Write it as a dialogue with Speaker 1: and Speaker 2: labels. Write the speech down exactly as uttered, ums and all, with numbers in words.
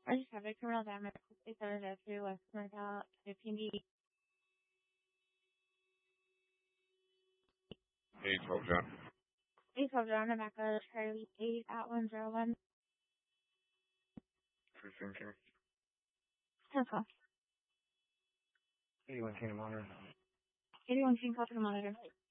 Speaker 1: I just have a criminal damage. It's over through West Murdoch, fifteen D.
Speaker 2: eight twelve John.
Speaker 1: eight twelve John, I'm back at Charlie eight at one zero one.
Speaker 2: fifteen King.
Speaker 1: ten twelve.
Speaker 2: eighty-one King to monitor.
Speaker 1: eighty-one King, call to the monitor.